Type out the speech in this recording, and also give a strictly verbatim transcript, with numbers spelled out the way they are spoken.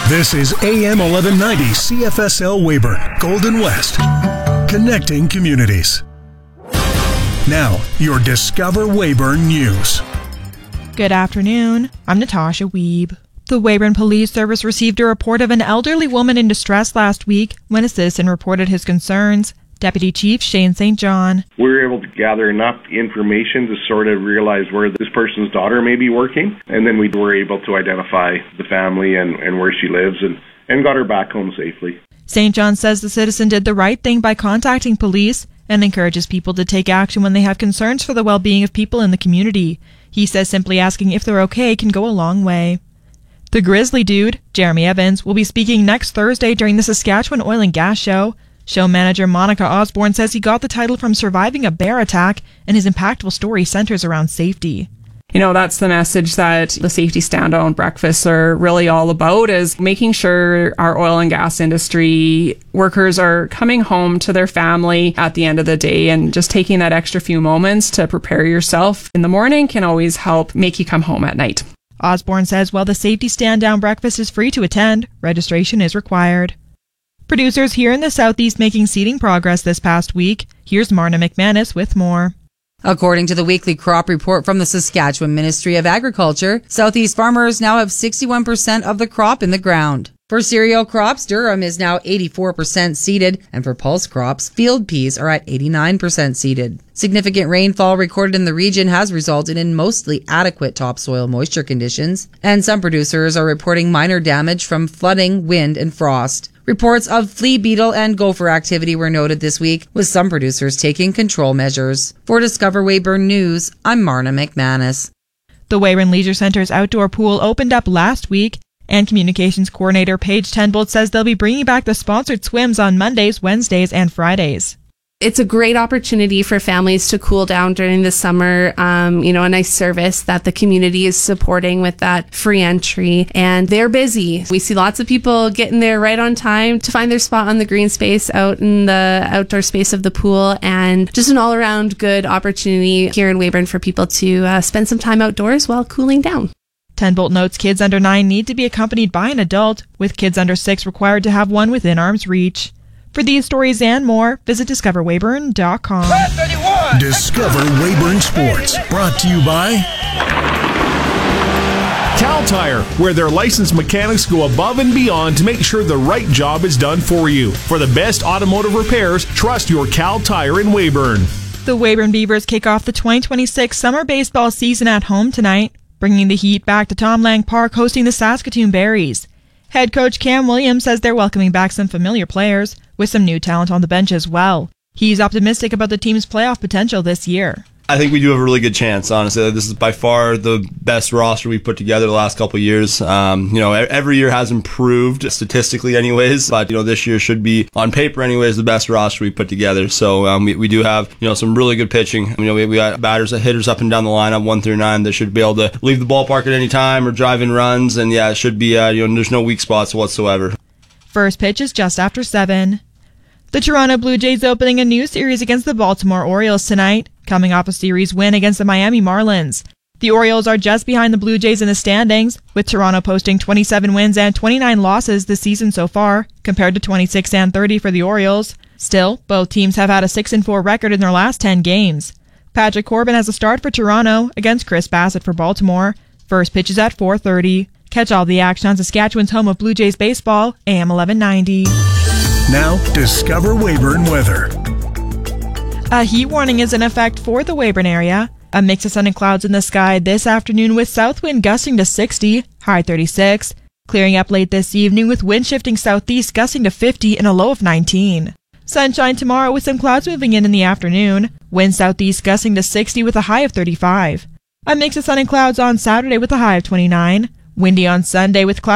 This is A M eleven ninety C F S L Weyburn, Golden West, connecting communities. Now, your Discover Weyburn News. Good afternoon. I'm Natasha Wiebe. The Weyburn Police Service received a report of an elderly woman in distress last week when a citizen reported his concerns. Deputy Chief Shane Saint John. We were able to gather enough information to sort of realize where this person's daughter may be working, and then we were able to identify the family and, and where she lives and, and got her back home safely. Saint John says the citizen did the right thing by contacting police and encourages people to take action when they have concerns for the well-being of people in the community. He says simply asking if they're okay can go a long way. The Grizzly Dude, Jeremy Evans, will be speaking next Thursday during the Saskatchewan Oil and Gas Show. Show manager Monica Osborne says he got the title from surviving a bear attack, and his impactful story centers around safety. You know, that's the message that the safety stand-down breakfasts are really all about, is making sure our oil and gas industry workers are coming home to their family at the end of the day, and just taking that extra few moments to prepare yourself in the morning can always help make you come home at night. Osborne says while the safety stand-down breakfast is free to attend, registration is required. Producers here in the Southeast making seeding progress this past week. Here's Marna McManus with more. According to the weekly crop report from the Saskatchewan Ministry of Agriculture, Southeast farmers now have sixty-one percent of the crop in the ground. For cereal crops, Durham is now eighty-four percent seeded, and for pulse crops, field peas are at eighty-nine percent seeded. Significant rainfall recorded in the region has resulted in mostly adequate topsoil moisture conditions, and some producers are reporting minor damage from flooding, wind, and frost. Reports of flea beetle and gopher activity were noted this week, with some producers taking control measures. For Discover Weyburn News, I'm Marna McManus. The Weyburn Leisure Centre's outdoor pool opened up last week, and Communications Coordinator Paige Tenbolt says they'll be bringing back the sponsored swims on Mondays, Wednesdays, and Fridays. It's a great opportunity for families to cool down during the summer. Um, you know, a nice service that the community is supporting with that free entry. And they're busy. We see lots of people getting there right on time to find their spot on the green space out in the outdoor space of the pool. And just an all-around good opportunity here in Weyburn for people to uh, spend some time outdoors while cooling down. Tenbolt notes kids under nine need to be accompanied by an adult, with kids under six required to have one within arm's reach. For these stories and more, visit discover weyburn dot com. Discover Weyburn Sports, brought to you by Cal Tire, where their licensed mechanics go above and beyond to make sure the right job is done for you. For the best automotive repairs, trust your Cal Tire in Weyburn. The Weyburn Beavers kick off the twenty twenty-six summer baseball season at home tonight, bringing the heat back to Tom Lang Park, hosting the Saskatoon Berries. Head coach Cam Williams says they're welcoming back some familiar players, with some new talent on the bench as well. He's optimistic about the team's playoff potential this year. I think we do have a really good chance, honestly. This is by far the best roster we've put together the last couple of years. Um, you know, every year has improved, statistically anyways, but, you know, this year should be, on paper anyways, the best roster we've put together. So um, we, we do have, you know, some really good pitching. You know, we, we got batters, hitters up and down the lineup, one through nine, that should be able to leave the ballpark at any time or drive in runs, and yeah, it should be, uh, you know, there's no weak spots whatsoever. First pitch is just after seven. The Toronto Blue Jays opening a new series against the Baltimore Orioles tonight, coming off a series win against the Miami Marlins. The Orioles are just behind the Blue Jays in the standings, with Toronto posting twenty-seven wins and twenty-nine losses this season so far, compared to twenty-six and thirty for the Orioles. Still, both teams have had a six and four record in their last ten games. Patrick Corbin has a start for Toronto against Chris Bassett for Baltimore. First pitch is at four thirty. Catch all the action on Saskatchewan's home of Blue Jays baseball, A M eleven ninety. Now, Discover Weyburn weather. A heat warning is in effect for the Weyburn area. A mix of sun and clouds in the sky this afternoon with south wind gusting to sixty, high thirty-six. Clearing up late this evening with wind shifting southeast gusting to fifty and a low of nineteen. Sunshine tomorrow with some clouds moving in in the afternoon. Wind southeast gusting to sixty with a high of thirty-five. A mix of sun and clouds on Saturday with a high of twenty-nine. Windy on Sunday with clouds